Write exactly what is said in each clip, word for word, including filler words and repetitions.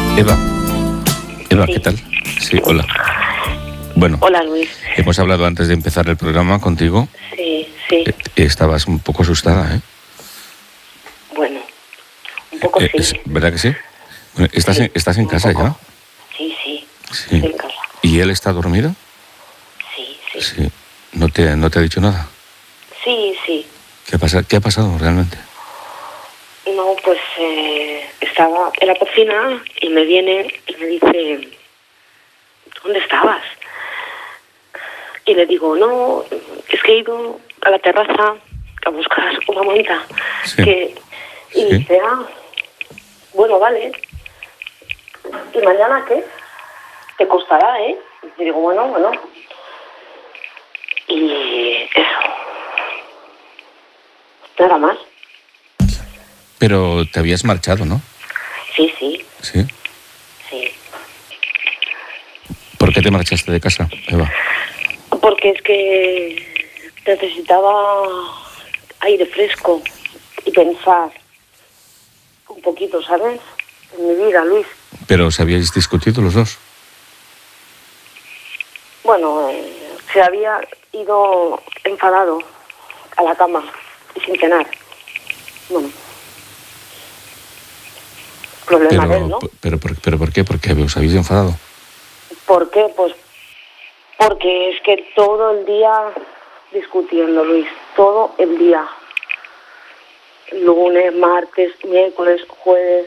Eva, Eva, Sí. ¿qué tal? Sí, hola. Bueno, Hola, Luis. hemos hablado antes de empezar el programa contigo. Sí, sí. Eh, Estabas un poco asustada, ¿eh? Bueno, un poco Eh, sí. es- ¿Verdad que sí? Bueno, ¿Estás, Sí, en, ¿estás en un casa poco. ya? Sí, sí. Sí. Estoy en casa. ¿Y él está dormido? Sí, sí. Sí. ¿No te, no te ha dicho nada? Sí, sí. ¿Qué ha pasado, ¿Qué ha pasado realmente? No, pues eh, estaba en la cocina y me viene y me dice, ¿dónde estabas? Y le digo, no, es que he ido a la terraza a buscar una manta. Sí. Que... Y Sí. dice, ah, bueno, vale. ¿Y mañana qué? Te costará, ¿eh? Y digo, bueno, bueno. Y eso. Nada más. Pero te habías marchado, ¿no? Sí, sí, Sí. sí. ¿Por qué te marchaste de casa, Eva? Porque es que necesitaba aire fresco y pensar un poquito, ¿sabes? En mi vida, Luis. ¿Pero os habíais discutido los dos? Bueno, eh, se había ido enfadado a la cama y sin cenar. Bueno. Problema de él, Pero, ¿no? pero, pero, pero ¿por qué? Porque os habéis enfadado. ¿Por qué? Pues porque es que todo el día discutiendo, Luis. Todo el día. Lunes, martes, miércoles, jueves.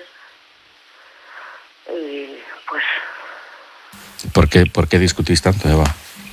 Y pues ¿Por qué, ¿Por qué discutís tanto, Eva?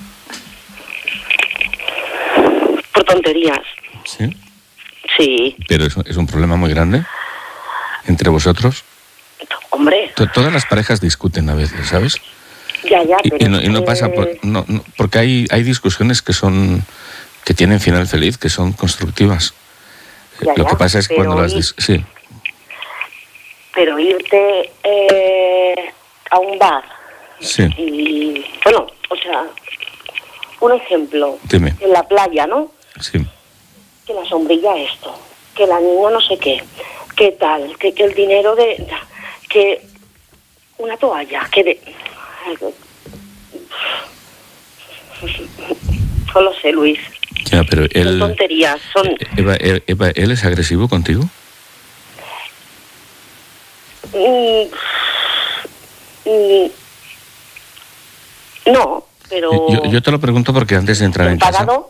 por tonterías. Sí. Sí, Pero es, es un problema muy grande entre vosotros. hombre, To- Todas las parejas discuten a veces, ¿sabes? ya, ya, Y, pero y no, y no es pasa por, que- no, no, porque hay, hay discusiones que son que tienen final feliz, que son constructivas. Ya, Lo ya, que pasa es que pero cuando las y- dis- sí, pero irte eh, a un bar sí, y, bueno, o sea, un ejemplo, dime, en la playa, ¿no? sí. Que la sombrilla esto, que la niña no sé qué, qué tal, que, que el dinero de... que una toalla, que de... No lo sé, Luis. Ya, pero Son él, tonterías, son... Eva, Eva, Eva, ¿él es agresivo contigo? Mm, mm, no, pero... Yo, yo te lo pregunto porque antes de entrar en casa, enfadado,